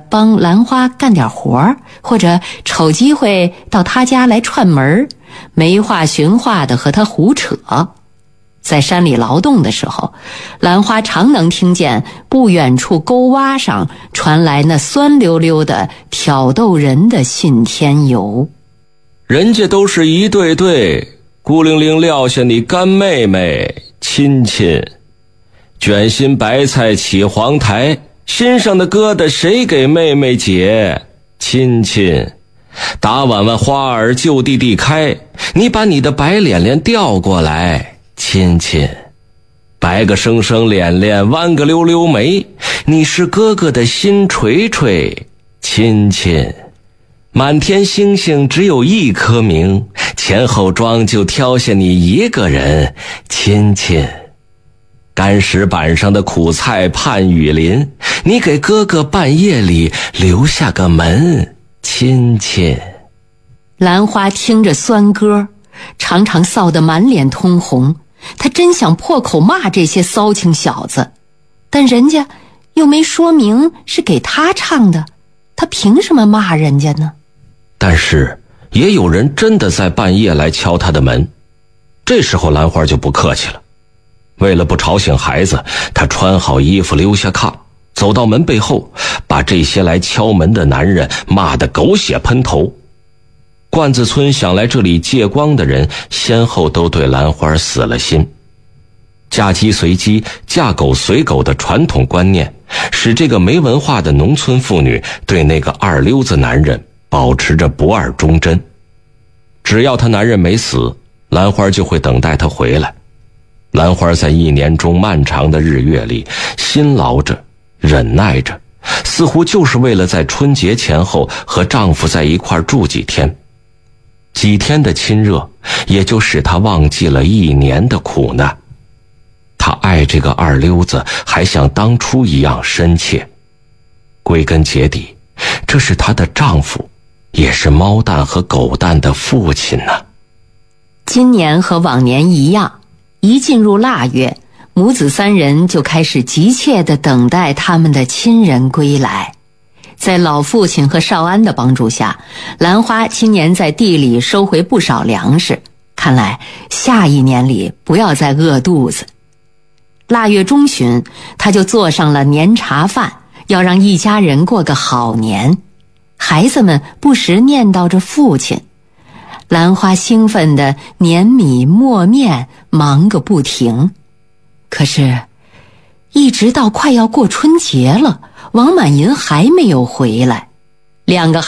帮兰花干点活，或者瞅机会到她家来串门，没话寻话的和她胡扯。在山里劳动的时候，兰花常能听见不远处沟洼上传来那酸溜溜的挑逗人的信天游。 人家都是一对对，孤零零撂下你干妹妹亲亲。卷心白菜起黄台，心上的疙瘩谁给妹妹解亲亲。打碗碗花儿就地地开，你把你的白脸脸调过来亲亲。白个生生脸脸，弯个溜溜眉，你是哥哥的新锤锤亲亲。满天星星只有一颗明，前后庄就挑下你一个人亲亲。干石板上的苦菜盼雨淋，你给哥哥半夜里留下个门亲亲。 兰花听着酸歌，常常臊得满脸通红，她真想破口骂这些骚情小子，但人家又没说明是给她唱的，她凭什么骂人家呢？ 但是也有人真的在半夜来敲她的门，这时候兰花就不客气了。为了不吵醒孩子，她穿好衣服溜下炕，走到门背后，把这些来敲门的男人骂得狗血喷头。罐子村想来这里借光的人，先后都对兰花死了心。嫁鸡随鸡，嫁狗随狗的传统观念，使这个没文化的农村妇女对那个二溜子男人保持着不二忠贞。只要他男人没死，兰花就会等待他回来。兰花在一年中漫长的日月里辛劳着，忍耐着，似乎就是为了在春节前后和丈夫在一块住几天。几天的亲热，也就使她忘记了一年的苦难。她爱这个二溜子，还像当初一样深切。归根结底，这是她的丈夫，也是猫蛋和狗蛋的父亲呢。 今年和往年一样，一进入腊月，母子三人就开始急切地等待他们的亲人归来。在老父亲和少安的帮助下，兰花今年在地里收回不少粮食，看来下一年里不要再饿肚子。腊月中旬，他就做上了年茶饭，要让一家人过个好年。孩子们不时念叨着父亲，兰花兴奋地碾米磨面，忙个不停。可是一直到快要过春节了，王满银还没有回来。两个